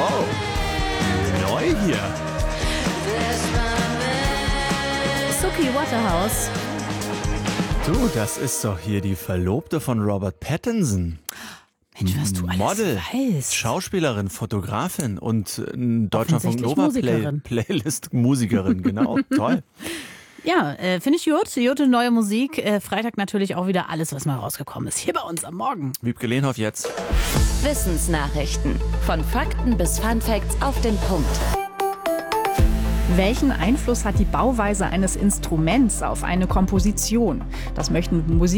Wow. Neu hier. Suki Waterhouse. Du, das ist doch hier die Verlobte von Robert Pattinson. Mensch, was du alles Model, weißt. Schauspielerin, Fotografin und Deutschlandfunk Offensichtlich Nova Musikerin. Playlist-Musikerin, genau. Toll. Ja, finde ich gut. Gute neue Musik. Freitag natürlich auch wieder alles, was mal rausgekommen ist. Hier bei uns am Morgen. Wiebke Lehnhoff jetzt. Wissensnachrichten. Von Fakten bis Funfacts auf den Punkt. Welchen Einfluss hat die Bauweise eines Instruments auf eine Komposition? Das möchten